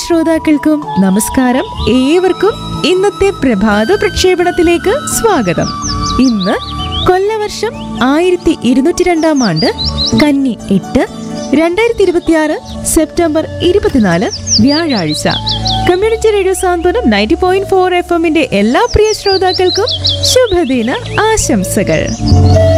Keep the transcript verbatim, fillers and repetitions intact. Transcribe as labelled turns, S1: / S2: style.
S1: ശ്രോതാക്കൾക്കും നമസ്കാരം. ഏവർക്കും ഇന്നത്തെ പ്രഭാത പ്രക്ഷേപണത്തിലേക്ക് സ്വാഗതം. ഇന്ന് കൊല്ലവർഷം ആയിരത്തി ഇരുന്നൂറ്റി രണ്ടാം ആണ്ട് കന്നി എട്ട് രണ്ടായിരത്തി ഇരുപത്തിയാറ് സെപ്റ്റംബർ ഇരുപത്തിനാല് വ്യാഴാഴ്ച. കമ്മ്യൂണിറ്റി റേഡിയോ സാന്ത്വനം നയൻറ്റി പോയിന്റ് ഫോർ എഫ് എമ്മിന്റെ എല്ലാ പ്രിയ ശ്രോതാക്കൾക്കും ശുഭദിന ആശംസകൾ.